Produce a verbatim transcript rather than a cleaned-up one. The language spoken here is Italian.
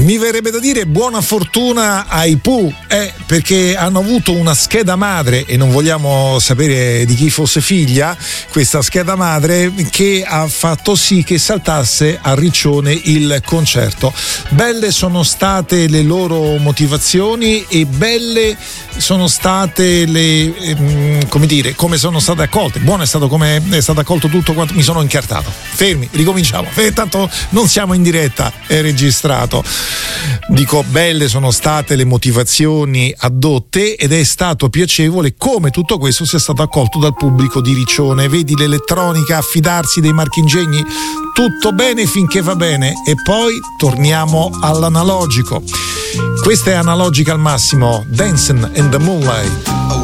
Mi verrebbe da dire buona fortuna ai Pooh, eh, perché hanno avuto una scheda madre, e non vogliamo sapere di chi fosse figlia questa scheda madre, che ha fatto sì che saltasse a Riccione il concerto. Belle sono state le loro motivazioni e belle sono state le ehm, come dire, come sono state accolte. Buono è stato come è stato accolto tutto quanto. Mi sono incartato. Fermi, ricominciamo. Eh, tanto non siamo in diretta, è registrato. Dico, belle sono state le motivazioni addotte ed è stato piacevole come tutto questo sia stato accolto dal pubblico di Riccione. Vedi l'elettronica affidarsi dei marchingegni, tutto bene finché va bene, e poi torniamo all'analogico. Questa è analogica al massimo, Dancing in the Moonlight.